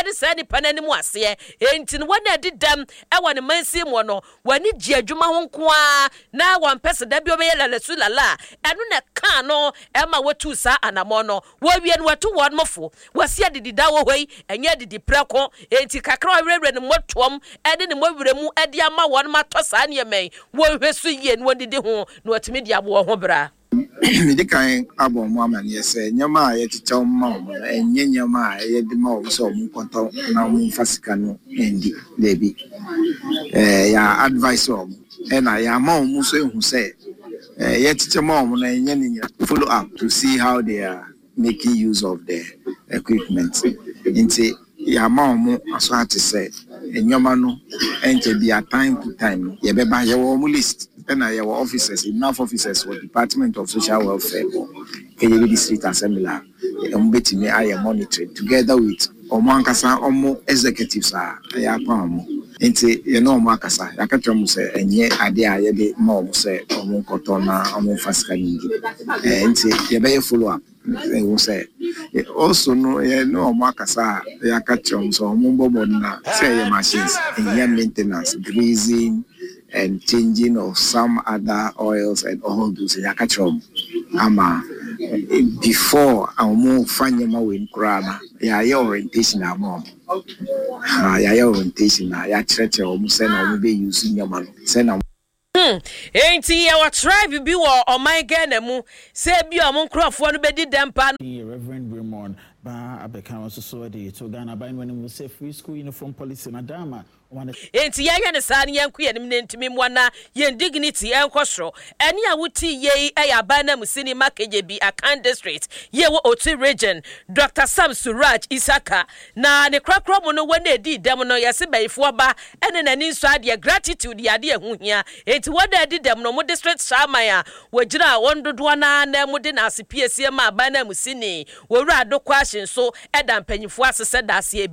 de sa ni panani mu ase enti no wona di dam e wone mansi mu no wani gi adwuma ho nko a na wan pese da bi obeye lalasu lala eno na ka no e ma watu sa anamo no wo wie no watu won mofo wasi adidi da wo hoi enye didi preko enti kakra werewre ne motom e de ne mowremu e de ama won ma to sa ne yemen wo hwesu yie no didi ho no watimi di abo ho bra me kan abo mo amane se nyama a yeticha ma mo enye nyama a yedi ma o so mo konto na mo fasika no endi debi ya advice o na ya ma o mo so ehu se yeticha ma o na enye ni follow up to see how they are making use of the equipment into ya ma o mo aso ati se nyama no enche bi a time to time ye be ba ye wo mo list and our officers, enough officers for Department of Social Welfare, KJB District Assembly, and I am monitoring together with Omankasa Omo executives are Yapam. Into Makasa, Yakatum say, and yet I dare the mom say, Omo Cotona, Omo Fascani, and say, you follow up. They will say, also no Makasa, Yakatum, so Mumbo say machines, and maintenance, greasing. And changing of some other oils and all those yakachom ama before amu fanyama win krana ya orientation amom ya orientation ya church omu se na omu be use nyama se na enti ya wa tribe bi wo oman Ghana mu se bi omu nkrofo no be di dempa Reverend Raymond ba abeka so de to Ghana by when we say free school uniform policy na dama enti ya ne sa ne yanku ye nim ntimi mwana ye dignity enkosro ene a wuti ye ya ba na musini makeje Akan district ye wo Oti region Dr. Sam Suraj Isaka na ne krakro mu no wona edi dem no yese bayifo ba ene nani nso ade gratitude ade ehuhia enti woda edi dem no mo district Shamaya wogira wondodo na mu de na asepiesie ma ba na musini wo wura adokwa hyenso eda mpanyifo asese da ase